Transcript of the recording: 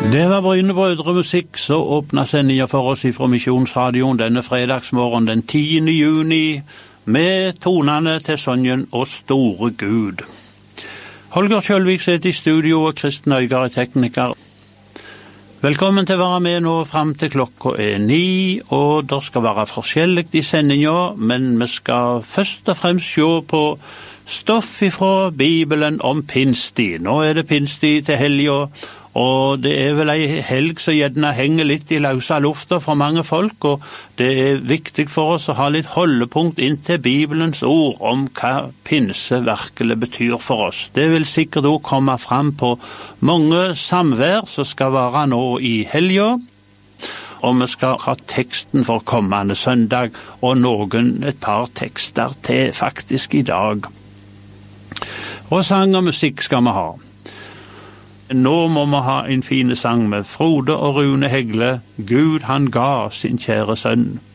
Det var Brynebrødre musikk så åpnet sendingen for oss fra Misjonsradioen denne fredagsmorgen den 10. juni med tonene til sangen «Å store Gud». Holger Kjølvik sitter i studio og Kristen Øygar er tekniker. Velkommen til å være med nå frem til klokka 9, og det skal være forskjellig i sendingen, men vi skal først og fremst se på stoff fra Bibelen om pinstid. Nå er det pinstid til helgen, og det er vel en helg som gjerne henger litt i løse lufta for mange folk, og det er viktig for oss å ha litt holdepunkt inn til Bibelens ord om hva pinse virkelig betyr for oss. Det vil sikkert også komme fram på mange samvær som skal være nå i helgen, og vi skal ha teksten for kommende søndag, og et par tekster til faktisk i dag. Og sang og musikk skal vi ha. Nå må vi ha en fin sang med Frode og Rune Hegle. Gud han ga sin kjære sønn.